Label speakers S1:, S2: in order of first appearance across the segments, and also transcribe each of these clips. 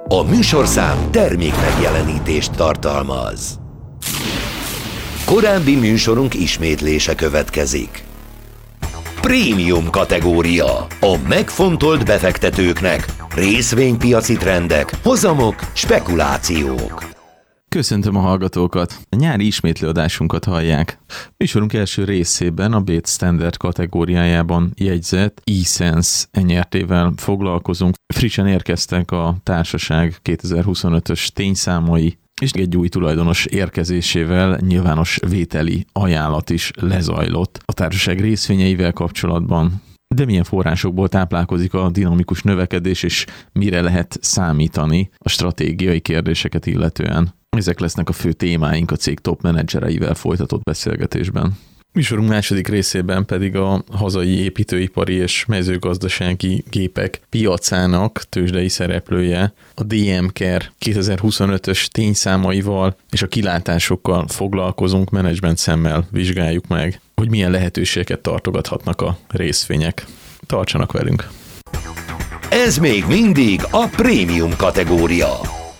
S1: A műsorszám termék megjelenítést tartalmaz. Korábbi műsorunk ismétlése következik. Prémium kategória. A megfontolt befektetőknek. Részvénypiaci trendek, hozamok, spekulációk.
S2: Köszöntöm a hallgatókat! A nyári ismétlőadásunkat hallják. Műsorunk első részében a Bét Standard kategóriájában jegyzett eSense NRT-vel foglalkozunk. Frissen érkeztek a társaság 2025-ös tényszámai, és egy új tulajdonos érkezésével nyilvános vételi ajánlat is lezajlott a társaság részvényeivel kapcsolatban. De milyen forrásokból táplálkozik a dinamikus növekedés, és mire lehet számítani a stratégiai kérdéseket illetően? Ezek lesznek a fő témáink a cég top menedzsereivel folytatott beszélgetésben. Műsorunk második részében pedig a hazai építőipari és mezőgazdasági gépek piacának tőzsdei szereplője, a DM Care 2025-ös tényszámaival és a kilátásokkal foglalkozunk, menedzsment szemmel vizsgáljuk meg, hogy milyen lehetőségeket tartogathatnak a részvények. Tartsanak velünk!
S1: Ez még mindig a prémium kategória.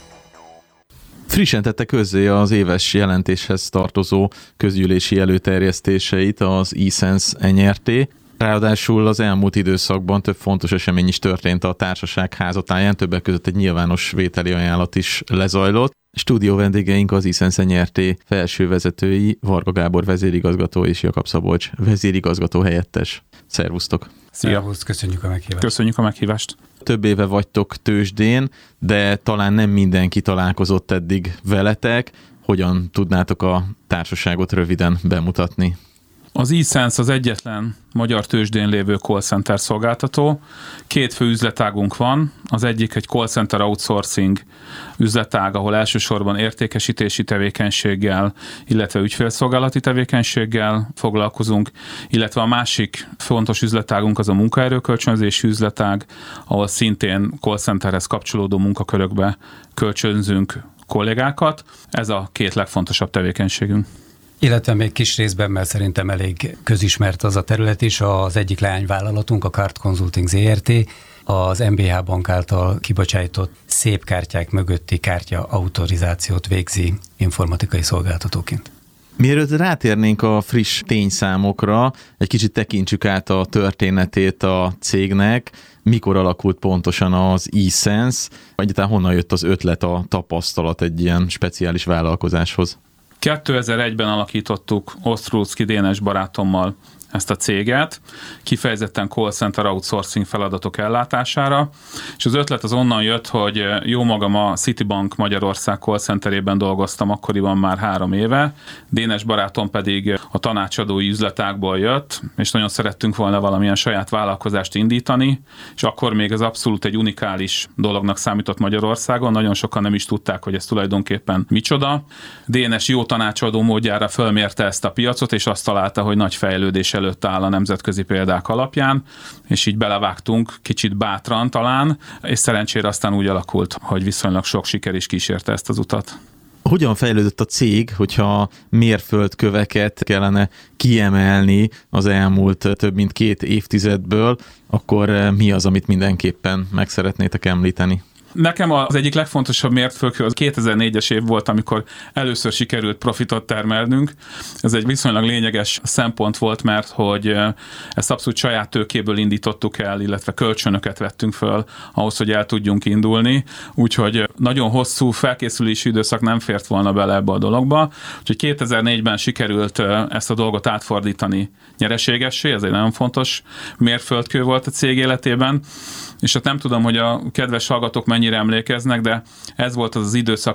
S2: Frissen tette közzé az éves jelentéshez tartozó közgyűlési előterjesztéseit az eSense NRT. Ráadásul az elmúlt időszakban több fontos esemény is történt a társaság házatáján, többek között egy nyilvános vételi ajánlat is lezajlott. Stúdió vendégeink az eSense NRT felső vezetői, Varga Gábor vezérigazgató és Jakab Szabolcs vezérigazgató helyettes. Szervusztok!
S3: Szervusz, köszönjük a meghívást!
S4: Köszönjük a meghívást!
S2: Több éve vagytok tőzsdén, de talán nem mindenki találkozott eddig veletek. Hogyan tudnátok a társaságot röviden bemutatni?
S4: Az eSense az egyetlen magyar tőzsdén lévő call center szolgáltató. Két fő üzletágunk van. Az egyik egy call center outsourcing üzletág, ahol elsősorban értékesítési tevékenységgel, illetve ügyfélszolgálati tevékenységgel foglalkozunk, illetve a másik fontos üzletágunk az a munkaerőkölcsönzési üzletág, ahol szintén call centerhez kapcsolódó munkakörökbe kölcsönzünk kollégákat. Ez a két legfontosabb tevékenységünk.
S3: Illetve még kis részben, mert szerintem elég közismert az a terület is, az egyik leányvállalatunk, a Card Consulting ZRT, az MBH Bank által kibocsájtott szép kártyák mögötti kártya autorizációt végzi informatikai szolgáltatóként.
S2: Mielőtt rátérnénk a friss tényszámokra, egy kicsit tekintsük át a történetét a cégnek, mikor alakult pontosan az eSense, egyáltalán honnan jött az ötlet, a tapasztalat egy ilyen speciális vállalkozáshoz?
S4: 2001-ben alakítottuk Osztrulczki Dénes barátommal ezt a céget, kifejezetten call center outsourcing feladatok ellátására, és az ötlet az onnan jött, hogy jó magam a Citibank Magyarország call centerében dolgoztam akkoriban már 3 éve, Dénes barátom pedig a tanácsadói üzletágból jött, és nagyon szerettünk volna valamilyen saját vállalkozást indítani, és akkor még ez abszolút egy unikális dolognak számított Magyarországon, nagyon sokan nem is tudták, hogy ez tulajdonképpen micsoda. Dénes jó tanácsadó módjára fölmérte ezt a piacot, és azt találta, hogy nagy fejlődés előtt áll a nemzetközi példák alapján, és így belevágtunk, kicsit bátran talán, és szerencsére aztán úgy alakult, hogy viszonylag sok siker is kísérte ezt az utat.
S2: Hogyan fejlődött a cég, hogyha mérföldköveket kellene kiemelni az elmúlt több mint 2 évtizedből, akkor mi az, amit mindenképpen meg szeretnétek említeni?
S4: Nekem az egyik legfontosabb mérföldkő az 2004-es év volt, amikor először sikerült profitot termelnünk. Ez egy viszonylag lényeges szempont volt, mert hogy ezt abszolút saját tőkéből indítottuk el, illetve kölcsönöket vettünk föl ahhoz, hogy el tudjunk indulni. Úgyhogy nagyon hosszú felkészülési időszak nem fért volna bele ebbe a dologba. Úgyhogy 2004-ben sikerült ezt a dolgot átfordítani nyereségessé, ez egy nagyon fontos mérföldkő volt a cég életében. És hát nem tudom, hogy a kedves hallgatók mennyire emlékeznek, de ez volt az időszak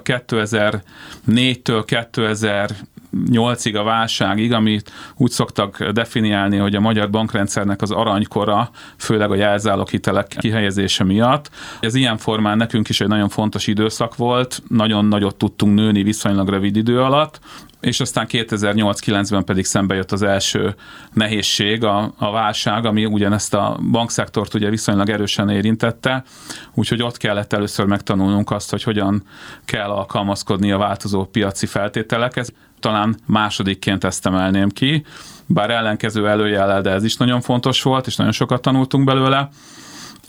S4: 2004-től 2008-ig a válságig, amit úgy szoktak definiálni, hogy a magyar bankrendszernek az aranykora, főleg a jelzáloghitelek kihelyezése miatt. Ez ilyen formán nekünk is egy nagyon fontos időszak volt, nagyon nagyot tudtunk nőni viszonylag rövid idő alatt, és aztán 2008-9-ben pedig szembe jött az első nehézség, a válság, ami ugyanezt a bankszektort ugye viszonylag erősen érintette, úgyhogy ott kellett először megtanulnunk azt, hogy hogyan kell alkalmazkodni a változó piaci feltételekhez. Talán másodikként ezt emelném ki, bár ellenkező előjellel, de ez is nagyon fontos volt, és nagyon sokat tanultunk belőle.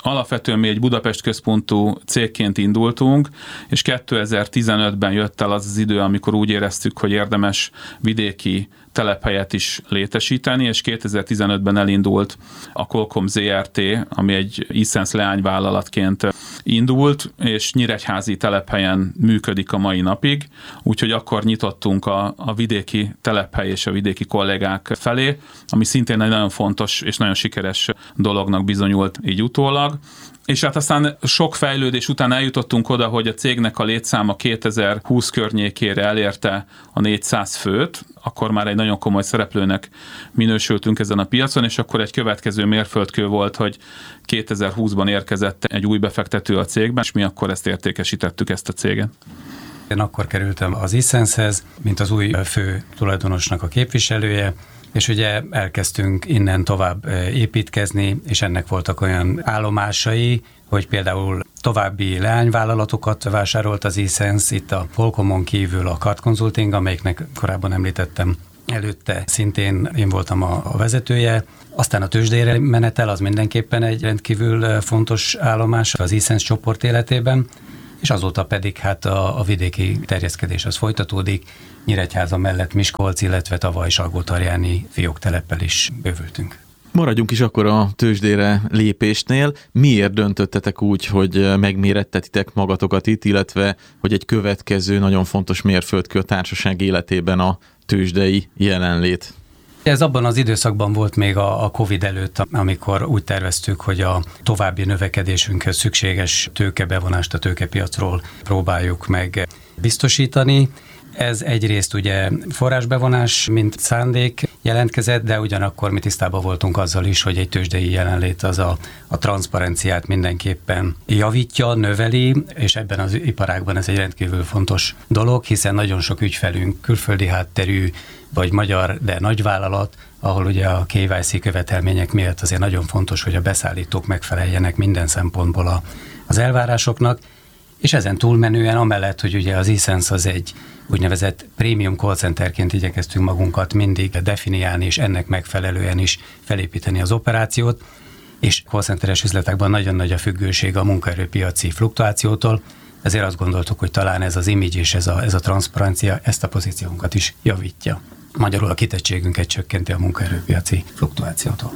S4: Alapvetően mi egy Budapest központú cégként indultunk, és 2015-ben jött el az idő, amikor úgy éreztük, hogy érdemes vidéki telephelyet is létesíteni, és 2015-ben elindult a Qualcomm ZRT, ami egy eSense leányvállalatként indult, és nyíregyházi telephelyen működik a mai napig, úgyhogy akkor nyitottunk a vidéki telephely és a vidéki kollégák felé, ami szintén egy nagyon fontos és nagyon sikeres dolognak bizonyult így utólag. És hát aztán sok fejlődés után eljutottunk oda, hogy a cégnek a létszáma 2020 környékére elérte a 400 főt, akkor már egy nagyon komoly szereplőnek minősültünk ezen a piacon, és akkor egy következő mérföldkő volt, hogy 2020-ban érkezett egy új befektető a cégben, és mi akkor ezt értékesítettük, ezt a céget.
S3: Én akkor kerültem az eSense-hez, mint az új fő tulajdonosnak a képviselője, és ugye elkezdtünk innen tovább építkezni, és ennek voltak olyan állomásai, hogy például további leányvállalatokat vásárolt az eSense, itt a Qualcommon kívül a Card Consulting, amelyiknek korábban említettem előtte, szintén én voltam a vezetője. Aztán a tőzsdére menetel, az mindenképpen egy rendkívül fontos állomás az eSense csoport életében, és azóta pedig hát a vidéki terjeszkedés az folytatódik. Nyíregyháza mellett Miskolc, illetve tavaly Salgótarjáni fiókteleppel is bővültünk.
S2: Maradjunk is akkor a tőzsdére lépésnél. Miért döntöttetek úgy, hogy megmérettetitek magatokat itt, illetve hogy egy következő nagyon fontos mérföldkő a társaság életében a tőzsdei jelenlét?
S3: Ez abban az időszakban volt még a Covid előtt, amikor úgy terveztük, hogy a további növekedésünkhöz szükséges tőkebevonást a tőkepiacról próbáljuk meg biztosítani. Ez egyrészt ugye forrásbevonás, mint szándék jelentkezett, de ugyanakkor mi tisztában voltunk azzal is, hogy egy tőzsdei jelenlét az a transzparenciát mindenképpen javítja, növeli, és ebben az iparágban ez egy rendkívül fontos dolog, hiszen nagyon sok ügyfelünk külföldi hátterű, vagy magyar, de nagyvállalat, ahol ugye a KYC követelmények miatt azért nagyon fontos, hogy a beszállítók megfeleljenek minden szempontból az elvárásoknak, és ezen túlmenően amellett, hogy ugye az eSense az egy úgynevezett prémium call centerként igyekeztünk magunkat mindig definiálni, és ennek megfelelően is felépíteni az operációt, és call centeres üzletekben nagyon nagy a függőség a munkaerőpiaci fluktuációtól, ezért azt gondoltuk, hogy talán ez az image és ez a transzparencia ezt a pozíciónkat is javítja. Magyarul a kitettségünket csökkenti a munkaerőpiaci fluktuációtól.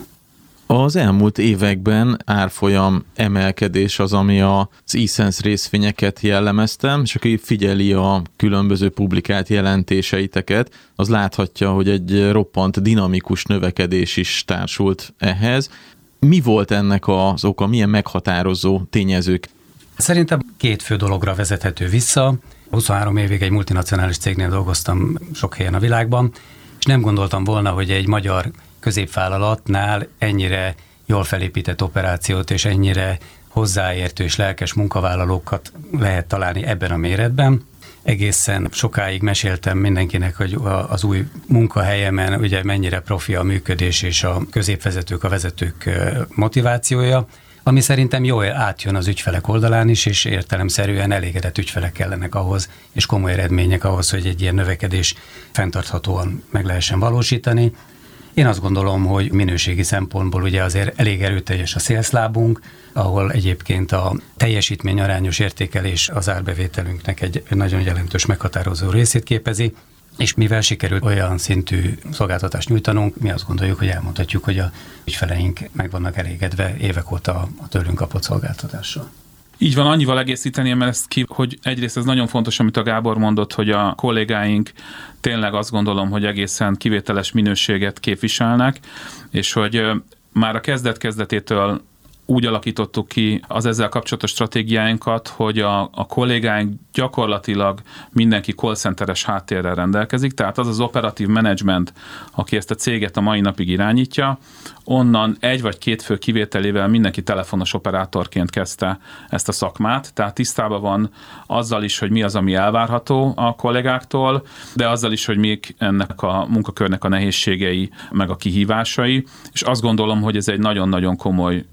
S2: Az elmúlt években árfolyam emelkedés az, ami az eSense részvényeket jellemezte, és aki figyeli a különböző publikált jelentéseiteket, az láthatja, hogy egy roppant dinamikus növekedés is társult ehhez. Mi volt ennek az oka, milyen meghatározó tényezők?
S3: Szerintem két fő dologra vezethető vissza. 23 évig egy multinacionális cégnél dolgoztam sok helyen a világban, és nem gondoltam volna, hogy egy magyar középvállalatnál ennyire jól felépített operációt és ennyire hozzáértő és lelkes munkavállalókat lehet találni ebben a méretben. Egészen sokáig meséltem mindenkinek, hogy az új munkahelyemen ugye mennyire profi a működés és a középvezetők, a vezetők motivációja, ami szerintem jól átjön az ügyfelek oldalán is, és értelemszerűen elégedett ügyfelek kellenek ahhoz, és komoly eredmények ahhoz, hogy egy ilyen növekedés fenntarthatóan meg lehessen valósítani. Én azt gondolom, hogy minőségi szempontból ugye azért elég erőteljes a szélszlábunk, ahol egyébként a teljesítményarányos értékelés az árbevételünknek egy nagyon jelentős meghatározó részét képezi, és mivel sikerült olyan szintű szolgáltatást nyújtanunk, mi azt gondoljuk, hogy elmondhatjuk, hogy a ügyfeleink meg vannak elégedve évek óta a tőlünk kapott szolgáltatással.
S4: Így van, annyival egészíteném ezt ki, hogy egyrészt ez nagyon fontos, amit a Gábor mondott, hogy a kollégáink tényleg azt gondolom, hogy egészen kivételes minőséget képviselnek, és hogy már a kezdet-kezdetétől úgy alakítottuk ki az ezzel kapcsolatos stratégiáinkat, hogy a kollégáink gyakorlatilag mindenki call centeres háttérrel rendelkezik, tehát az operatív menedzsment, aki ezt a céget a mai napig irányítja, onnan egy vagy két fő kivételével mindenki telefonos operátorként kezdte ezt a szakmát, tehát tisztában van azzal is, hogy mi az, ami elvárható a kollégáktól, de azzal is, hogy mik ennek a munkakörnek a nehézségei, meg a kihívásai, és azt gondolom, hogy ez egy nagyon-nagyon komoly piaci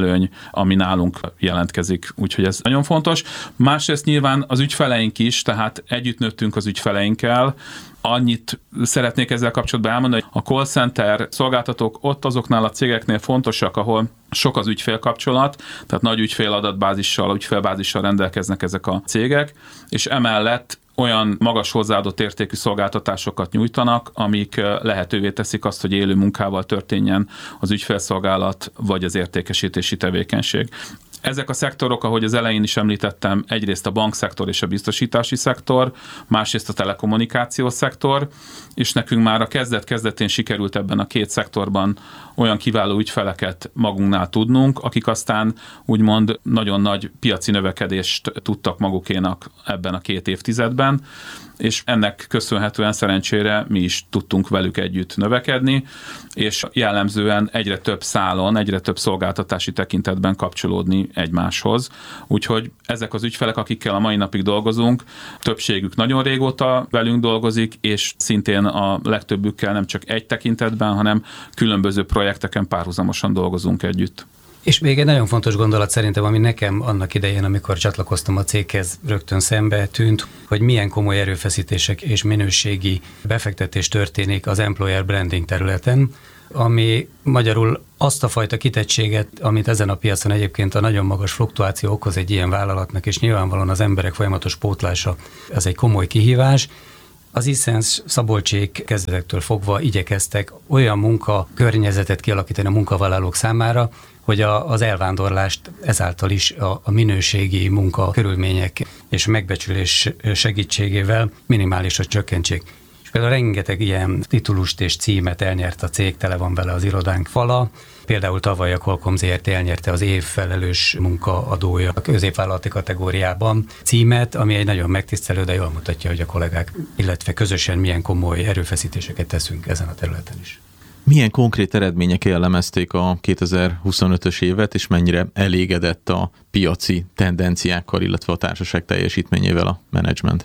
S4: versenyelőny, ami nálunk jelentkezik. Úgyhogy ez nagyon fontos. Másrészt nyilván az ügyfeleink is, tehát együtt nőttünk az ügyfeleinkkel. Annyit szeretnék ezzel kapcsolatban elmondani, hogy a call center szolgáltatók ott azoknál a cégeknél fontosak, ahol sok az ügyfélkapcsolat, tehát nagy ügyféladatbázissal, ügyfélbázissal rendelkeznek ezek a cégek, és emellett olyan magas hozzáadott értékű szolgáltatásokat nyújtanak, amik lehetővé teszik azt, hogy élő munkával történjen az ügyfélszolgálat vagy az értékesítési tevékenység. Ezek a szektorok, ahogy az elején is említettem, egyrészt a bankszektor és a biztosítási szektor, másrészt a telekommunikációs szektor, és nekünk már a kezdet-kezdetén sikerült ebben a két szektorban olyan kiváló ügyfeleket magunknál tudnunk, akik aztán úgymond nagyon nagy piaci növekedést tudtak magukénak ebben a 2 évtizedben, és ennek köszönhetően szerencsére mi is tudtunk velük együtt növekedni, és jellemzően egyre több szálon, egyre több szolgáltatási tekintetben kapcsolódni egymáshoz. Úgyhogy ezek az ügyfelek, akikkel a mai napig dolgozunk, többségük nagyon régóta velünk dolgozik, és szintén a legtöbbükkel nem csak egy tekintetben, hanem különböző projekteken párhuzamosan dolgozunk együtt.
S3: És még egy nagyon fontos gondolat szerintem, ami nekem annak idején, amikor csatlakoztam a céghez, rögtön szembe tűnt, hogy milyen komoly erőfeszítések és minőségi befektetés történik az employer branding területen, ami magyarul azt a fajta kitettséget, amit ezen a piacon egyébként a nagyon magas fluktuáció okoz egy ilyen vállalatnak, és nyilvánvalóan az emberek folyamatos pótlása, az egy komoly kihívás. Az eSense Szabolcsék kezdetektől fogva igyekeztek olyan munkakörnyezetet kialakítani a munkavállalók számára, hogy az elvándorlást ezáltal is a minőségi munkakörülmények és megbecsülés segítségével minimálisra csökkentsék. És például rengeteg ilyen titulust és címet elnyert a cég, tele van vele az irodánk fala. Például tavaly a Qualcomm Zrt. Elnyerte az év felelős munkaadója a középvállalati kategóriában címet, ami egy nagyon megtisztelő, de jól mutatja, hogy a kollégák, illetve közösen milyen komoly erőfeszítéseket teszünk ezen a területen is.
S2: Milyen konkrét eredmények jellemezték a 2025-ös évet, és mennyire elégedett a piaci tendenciákkal, illetve a társaság teljesítményével a menedzsment?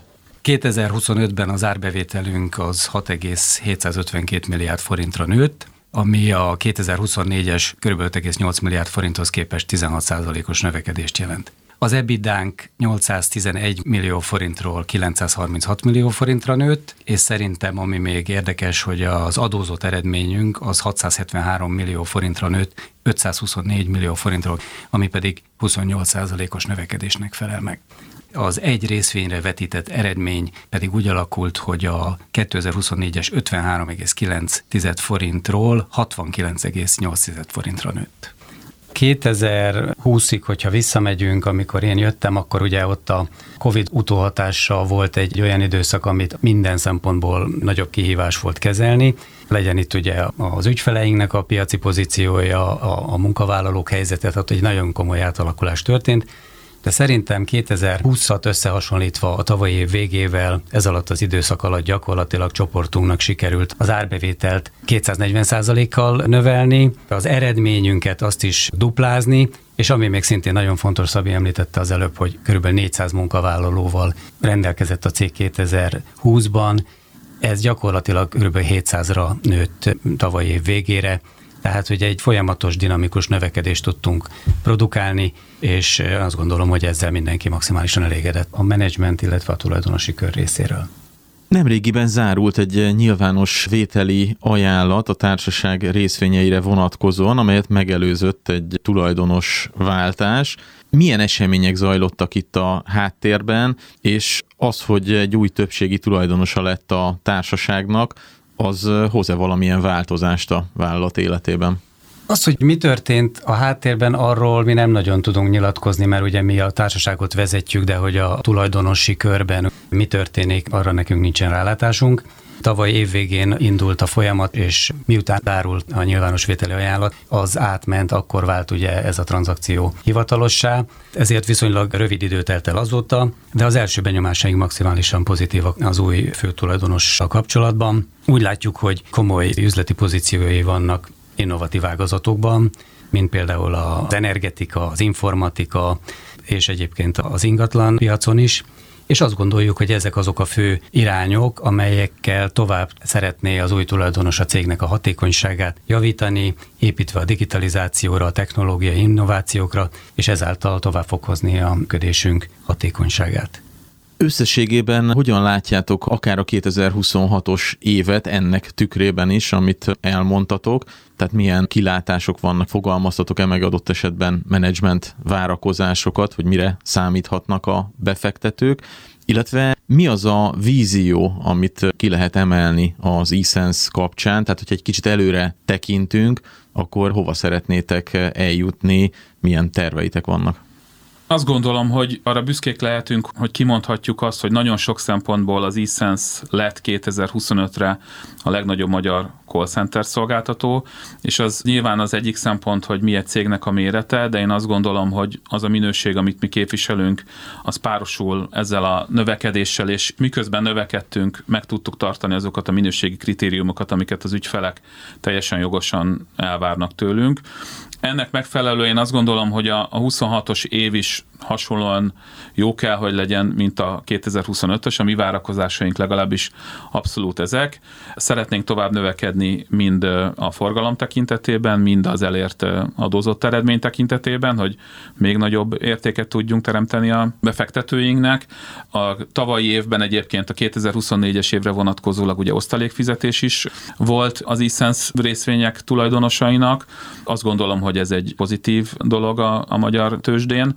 S3: 2025-ben az árbevételünk az 6,752 milliárd forintra nőtt, ami a 2024-es kb. 5,8 milliárd forinthoz képest 16%-os növekedést jelent. Az EBITDA-nk 811 millió forintról 936 millió forintra nőtt, és szerintem ami még érdekes, hogy az adózott eredményünk az 673 millió forintra nőtt 524 millió forintról, ami pedig 28%-os növekedésnek felel meg. Az egy részvényre vetített eredmény pedig úgy alakult, hogy a 2024-es 53,9 forintról 69,8 forintra nőtt. 2020-ig, hogyha visszamegyünk, amikor én jöttem, akkor ugye ott a Covid utóhatása volt egy olyan időszak, amit minden szempontból nagyobb kihívás volt kezelni. Legyen itt ugye az ügyfeleinknek a piaci pozíciója, a munkavállalók helyzete, tehát egy nagyon komoly átalakulás történt. De szerintem 2020-at összehasonlítva a tavalyi év végével, ez alatt az időszak alatt gyakorlatilag csoportunknak sikerült az árbevételt 240%-kal növelni, az eredményünket azt is duplázni, és ami még szintén nagyon fontos, Szabi említette az előbb, hogy körülbelül 400 munkavállalóval rendelkezett a cég 2020-ban, ez gyakorlatilag körülbelül 700-ra nőtt tavalyi év végére, tehát, hogy egy folyamatos, dinamikus növekedést tudtunk produkálni, és azt gondolom, hogy ezzel mindenki maximálisan elégedett a menedzsment, illetve a tulajdonosi kör részéről.
S2: Nemrégiben zárult egy nyilvános vételi ajánlat a társaság részvényeire vonatkozóan, amelyet megelőzött egy tulajdonos váltás. Milyen események zajlottak itt a háttérben, és az, hogy egy új többségi tulajdonosa lett a társaságnak, az hoz-e valamilyen változást a vállalat életében?
S3: Az, hogy mi történt a háttérben, arról mi nem nagyon tudunk nyilatkozni, mert ugye mi a társaságot vezetjük, de hogy a tulajdonosi körben mi történik, arra nekünk nincsen rálátásunk. Tavaly évvégén indult a folyamat, és miután zárult a nyilvános vételi ajánlat, az átment, akkor vált ugye ez a tranzakció hivatalossá. Ezért viszonylag rövid idő telt el azóta, de az első benyomásaink maximálisan pozitívak az új főtulajdonossal kapcsolatban. Úgy látjuk, hogy komoly üzleti pozíciói vannak innovatív ágazatokban, mint például az energetika, az informatika, és egyébként az ingatlan piacon is, és azt gondoljuk, hogy ezek azok a fő irányok, amelyekkel tovább szeretné az új tulajdonos a cégnek a hatékonyságát javítani, építve a digitalizációra, a technológiai innovációkra, és ezáltal tovább fokozni a működésünk hatékonyságát.
S2: Összességében hogyan látjátok akár a 2026-os évet ennek tükrében is, amit elmondtatok? Tehát milyen kilátások vannak, fogalmaztatok-e meg adott esetben menedzsment várakozásokat, hogy mire számíthatnak a befektetők, illetve mi az a vízió, amit ki lehet emelni az eSense kapcsán, tehát hogyha egy kicsit előre tekintünk, akkor hova szeretnétek eljutni, milyen terveitek vannak?
S4: Azt gondolom, hogy arra büszkék lehetünk, hogy kimondhatjuk azt, hogy nagyon sok szempontból az eSense lett 2025-re a legnagyobb magyar call center szolgáltató, és az nyilván az egyik szempont, hogy mi egy cégnek a mérete, de én azt gondolom, hogy az a minőség, amit mi képviselünk, az párosul ezzel a növekedéssel, és miközben növekedtünk, meg tudtuk tartani azokat a minőségi kritériumokat, amiket az ügyfelek teljesen jogosan elvárnak tőlünk. Ennek megfelelően én azt gondolom, hogy a 26-os év is hasonlóan jó kell, hogy legyen, mint a 2025-ös, a mi várakozásaink legalábbis abszolút ezek. Szeretnénk tovább növekedni mind a forgalom tekintetében, mind az elért adózott eredmény tekintetében, hogy még nagyobb értéket tudjunk teremteni a befektetőinknek. A tavalyi évben egyébként a 2024-es évre vonatkozólag ugye osztalékfizetés is volt az eSense részvények tulajdonosainak. Azt gondolom, hogy ez egy pozitív dolog a magyar tőzsdén,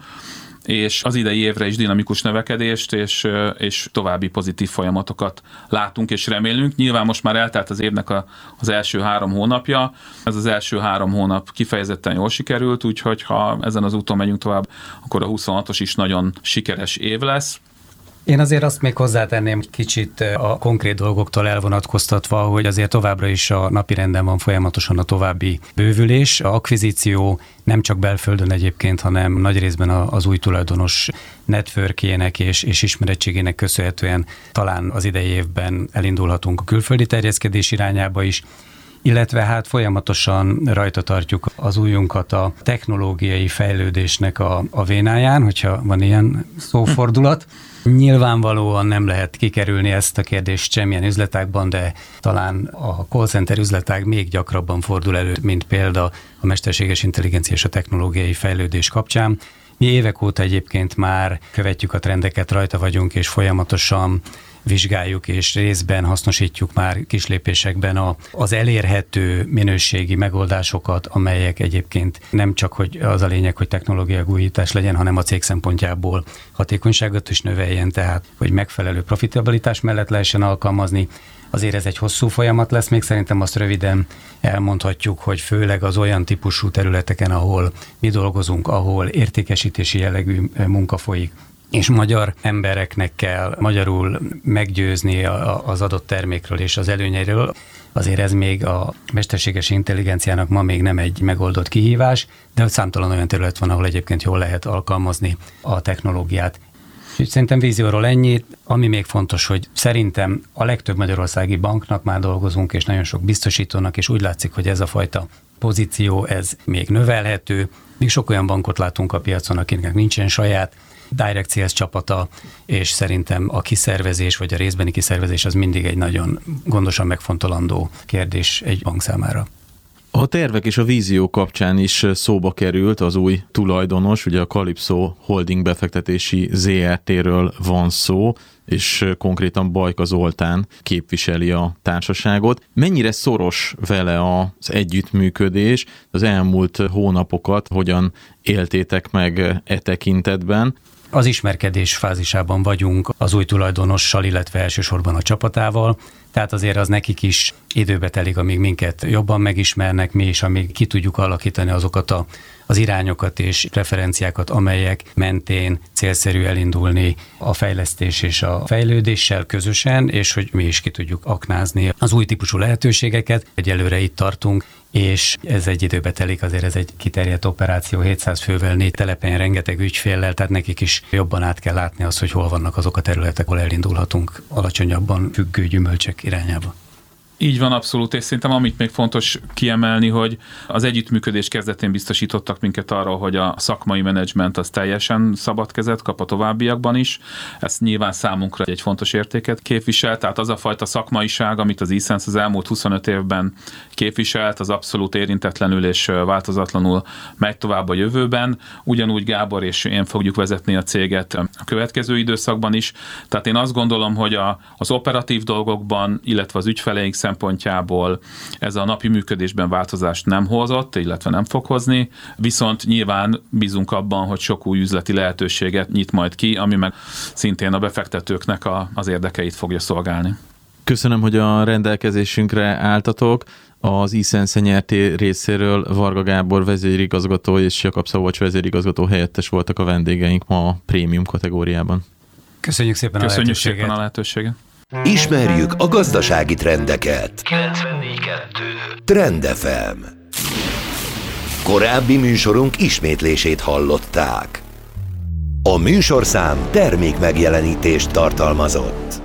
S4: és az idei évre is dinamikus növekedést és további pozitív folyamatokat látunk és remélünk. Nyilván most már eltelt az évnek az első 3 hónapja, ez az első 3 hónap kifejezetten jól sikerült, úgyhogy ha ezen az úton megyünk tovább, akkor a 26-os is nagyon sikeres év lesz.
S3: Én azért azt még hozzátenném kicsit a konkrét dolgoktól elvonatkoztatva, hogy azért továbbra is a napirenden van folyamatosan a további bővülés, a akvizíció nem csak belföldön egyébként, hanem nagy részben az új tulajdonos networkjének és ismerettségének köszönhetően talán az idei évben elindulhatunk a külföldi terjeszkedés irányába is, illetve hát folyamatosan rajta tartjuk az ujjunkat a technológiai fejlődésnek a vénáján, hogyha van ilyen szófordulat. Nyilvánvalóan nem lehet kikerülni ezt a kérdést semmilyen üzletágban, de talán a call center üzletág még gyakrabban fordul elő, mint példa a mesterséges intelligencia és a technológiai fejlődés kapcsán. Mi évek óta egyébként már követjük a trendeket, rajta vagyunk, és folyamatosan vizsgáljuk és részben hasznosítjuk már kislépésekben az elérhető minőségi megoldásokat, amelyek egyébként nem csak hogy az a lényeg, hogy technológiai újítás legyen, hanem a cég szempontjából hatékonyságot is növeljen, tehát hogy megfelelő profitabilitás mellett lehessen alkalmazni. Azért ez egy hosszú folyamat lesz, még szerintem azt röviden elmondhatjuk, hogy főleg az olyan típusú területeken, ahol mi dolgozunk, ahol értékesítési jellegű munka folyik, és magyar embereknek kell magyarul meggyőzni az adott termékről és az előnyeiről. Azért ez még a mesterséges intelligenciának ma még nem egy megoldott kihívás, de számtalan olyan terület van, ahol egyébként jól lehet alkalmazni a technológiát. És szerintem vízióról ennyi, ami még fontos, hogy szerintem a legtöbb magyarországi banknak már dolgozunk, és nagyon sok biztosítónak, és úgy látszik, hogy ez a fajta pozíció, ez még növelhető. Még sok olyan bankot látunk a piacon, akinek nincsen saját Direct Sales csapata, és szerintem a kiszervezés, vagy a részbeni kiszervezés az mindig egy nagyon gondosan megfontolandó kérdés egy bank számára.
S2: A tervek és a vízió kapcsán is szóba került az új tulajdonos, ugye a Calypso Holding befektetési ZRT-ről van szó, és konkrétan Bajka Zoltán képviseli a társaságot. Mennyire szoros vele az együttműködés, az elmúlt hónapokat hogyan éltétek meg e tekintetben?
S3: Az ismerkedés fázisában vagyunk az új tulajdonossal, illetve elsősorban a csapatával, tehát azért az nekik is időbe telik, amíg minket jobban megismernek, mi is, amíg ki tudjuk alakítani azokat az irányokat és referenciákat, amelyek mentén célszerű elindulni a fejlesztés és a fejlődéssel közösen, és hogy mi is ki tudjuk aknázni az új típusú lehetőségeket. Egyelőre itt tartunk, és ez egy időbe telik, azért ez egy kiterjedt operáció, 700 fővel, 4 telepen, rengeteg ügyféllel, tehát nekik is jobban át kell látni azt, hogy hol vannak azok a területek, ahol elindulhatunk alacsonyabban függő gyümölcsök irányába.
S4: Így van, abszolút, és szerintem amit még fontos kiemelni, hogy az együttműködés kezdetén biztosítottak minket arról, hogy a szakmai menedzsment az teljesen szabad kezet kap a továbbiakban is. Ez nyilván számunkra egy fontos értéket képvisel, tehát az a fajta szakmaiság, amit az eSense az elmúlt 25 évben képviselt, az abszolút érintetlenül és változatlanul megy tovább a jövőben. Ugyanúgy Gábor és én fogjuk vezetni a céget a következő időszakban is. Tehát én azt gondolom, hogy az operatív dolgokban, illetve az ügyfeleink szempontjából ez a napi működésben változást nem hozott, illetve nem fog hozni, viszont nyilván bízunk abban, hogy sok új üzleti lehetőséget nyit majd ki, ami meg szintén a befektetőknek az érdekeit fogja szolgálni.
S2: Köszönöm, hogy a rendelkezésünkre álltatok. Az eSense NRT részéről Varga Gábor vezérigazgató és Jakab Szabolcs vezérigazgató helyettes voltak a vendégeink ma a prémium kategóriában.
S3: Köszönjük szépen
S4: Köszönjük
S3: a lehetőséget.
S4: szépen a lehetőséget.
S1: Ismerjük a gazdasági trendeket. 94.2 Trend FM. Korábbi műsorunk ismétlését hallották. A műsorszám termék megjelenítést tartalmazott.